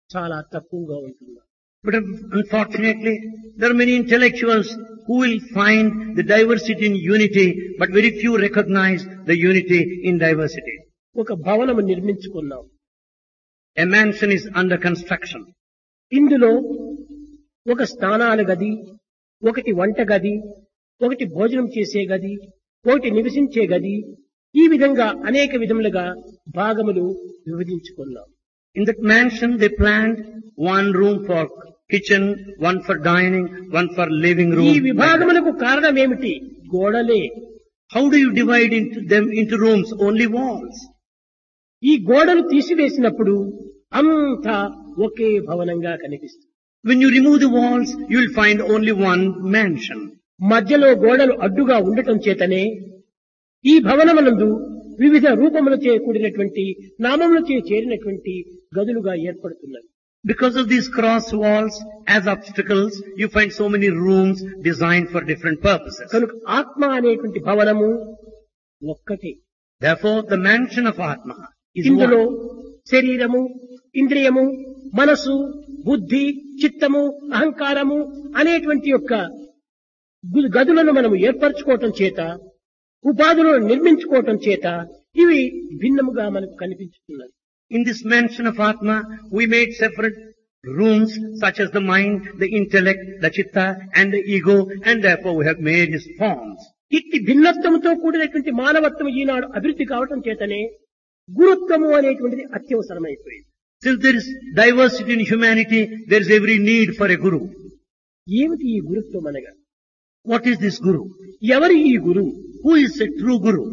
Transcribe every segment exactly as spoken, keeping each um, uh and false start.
చాలా తక్కువగా ఉంటున్నారు. But unfortunately, there are many intellectuals who will find the diversity in unity, but very few recognize the unity in diversity. ఒక భవనము నిర్మించుకున్నాం. A mansion is under construction. ఇందులో ఒక స్నానాల గది, ఒకటి వంట గది, ఒకటి భోజనం చేసే గది, ఒకటి నివసించే గది, ఈ విధంగా అనేక విధములుగా భాగములు విభజించుకున్నాం. In that mansion, they planned one room for kitchen, one for dining, one for living room. ఈ విభాగములకు కారణం ఏమిటి? గోడలే. How do you divide into them into rooms? Only walls. ఈ గోడలు తీసివేసినప్పుడు అంతా ఒకే భవనంగా కనిపిస్తుంది. When you remove the walls, you will find only one mansion. మధ్యలో గోడలు అడ్డుగా ఉండటం చేతనే ఈ భవనమునందు వివిధ రూపములచే కూడినటువంటి నామములచే చేరినటువంటి గదులుగా ఏర్పడుతున్నది. Because of these cross walls as obstacles, you find so many rooms designed for different purposes. కనుక ఆత్మ అనేటువంటి భవనము ఒక్కటే. Therefore, the mansion of Atma is ఇందులో one. శరీరము, ఇంద్రియము, మనసు, బుద్ధి, చిత్తము, అహంకారము అనేటువంటి యొక్క గు- గదులను మనము ఏర్పరచుకోవటం చేత, ఉపాధులను నిర్మించుకోవటం చేత ఇవి భిన్నముగా మనకు కనిపించుతున్నది. In this mansion of Atma, we made separate rooms such as the mind, the intellect, the chitta and the ego, and therefore we have made these forms. ఇట్టి భిన్నత్వంతో కూడినటువంటి మానవత్వం ఈనాడు అభివృద్ధి కావటం చేతనే గురుత్వము అనేటువంటిది అత్యవసరమైపోయింది. Since there is diversity in humanity, there is every need for a guru. ఏమిటి ఈ గురుత్వం అనగా? What is this guru? ఎవరి ఈ గురువు? Who is a true guru?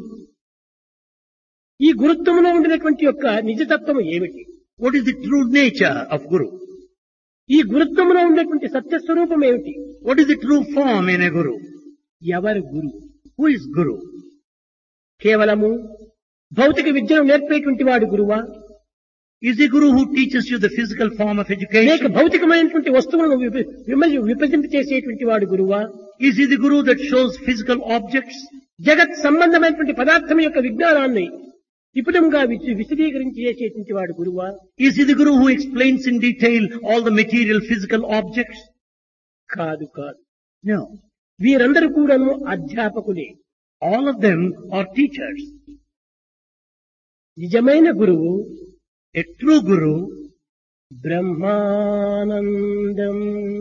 ఈ గురుత్వంలో ఉండినటువంటి యొక్క నిజతత్వం ఏమిటి? What is the true nature of guru? ఈ గురుత్వంలో ఉండేటువంటి సత్యస్వరూపం ఏమిటి? What is the true form in a guru? ఎవరు గురువు? Who is guru? కేవలము భౌతిక విద్యను నేర్పేటువంటి వాడు గురువా? Is the guru who teaches you the physical form of లేక education? భౌతికమైనటువంటి వస్తువులను విభ- విమర్శ- విభజింపచేసేటువంటి వాడు గురువా? Is he the guru that shows physical objects? జగత్ సంబంధమైనటువంటి పదార్థం యొక్క విజ్ఞానాన్ని విపులంగా విశ- విశదీకరించి చేసేటువంటి వాడు గురువా? Is he the guru who explains in detail all the material physical objects? కాదు కాదు. No. వీరందరూ కూడాను అధ్యాపకులే. All of them are teachers. నిజమైన గురువు A true guru బ్రహ్మానందం.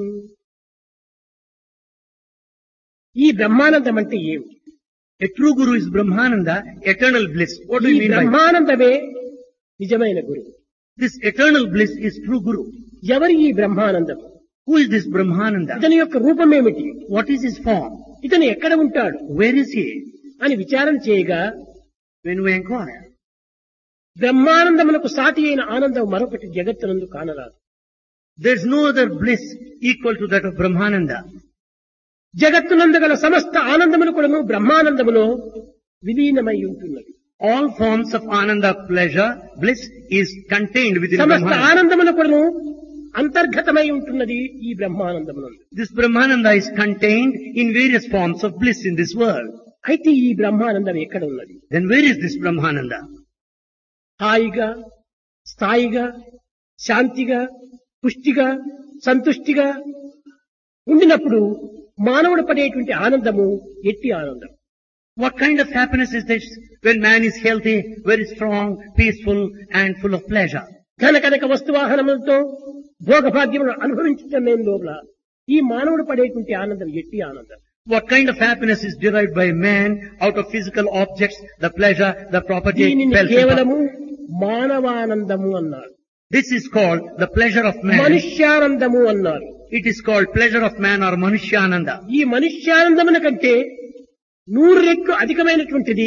ఈ బ్రహ్మానందం అంటే ఏమిటి? A true guru is Brahmananda, eternal bliss. What do ఈ you mean by that? బ్రహ్మానందమే నిజమైన గురువు. This eternal bliss is true guru. ఎవరి ఈ Brahmanandam? Who is this Brahmananda? ఇతని యొక్క రూపం ఏమిటి? What is his form? ఇతను ఎక్కడ ఉంటాడు Where is he? అని విచారణ చేయగా When we inquire, బ్రహ్మానందమునకు సాటి అయిన ఆనందం మరొకటి జగత్తునందు కానరాదు. there is no other bliss equal to that of Brahmananda. జగత్తునందు గల సమస్త ఆనందములు కూడాను బ్రహ్మానందములో విలీనమై ఉంటున్నది. All forms of Ananda pleasure, bliss is contained within సమస్త Brahmananda. ఆనందములు కూడాను అంతర్గతమై ఉంటున్నది ఈ బ్రహ్మానందమునందు. This Brahmananda is contained in various forms of bliss in this world. అయితే ఈ బ్రహ్మానందం ఎక్కడ ఉన్నది? Then where is this Brahmananda? హాయిగా, స్థాయిగా, శాంతిగా, పుష్టిగా, సంతుష్టిగా ఉండినప్పుడు మానవుడు పడేటువంటి ఆనందము ఎట్టి ఆనందం. What kind of happiness is this when man is healthy, very strong, peaceful and full of pleasure? ఘనకనక వస్తువాహనములతో భోగభాగ్యములను అనుభవించటం లోపల ఈ మానవుడు పడేటువంటి ఆనందం ఎట్టి ఆనందం. What kind of happiness is derived by man out of physical objects, the pleasure, the property, దీనిని wealth, and కేవలము మానవానందము అన్నారు. this is called the pleasure of man. మనుష్యానందము అన్నారు. It is called pleasure of man or Manushyananda. ఈ మనుష్యానందమున కంటే నూరు రెట్లు అధికమైనటువంటిది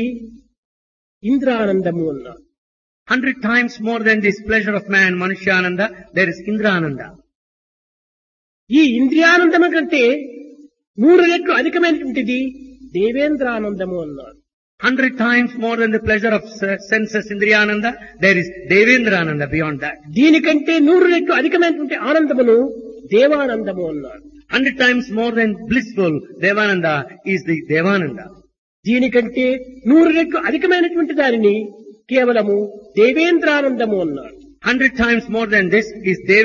ఇంద్రానందము అన్నారు. Hundred times more than this pleasure of man, Manushyananda, there is Indrananda. ఈ ఇంద్రియానందము కంటే నూరు రెట్లు అధికమైనటువంటిది దేవేంద్రానందము అన్నారు. Hundred times more than the pleasure of se- senses, Indriyananda, there is Devendrananda beyond that. దీనికంటే నూరు రెట్లు అధికమైనటువంటి ఆనందమును దేవానందము అన్నారు. Hundred times more than blissful, Devananda is the Devananda. దీనికంటే నూరు రెట్లు అధికమైనటువంటి దానిని కేవలము దేవేంద్రానందము అన్నారు. Hundred times more than this is Dev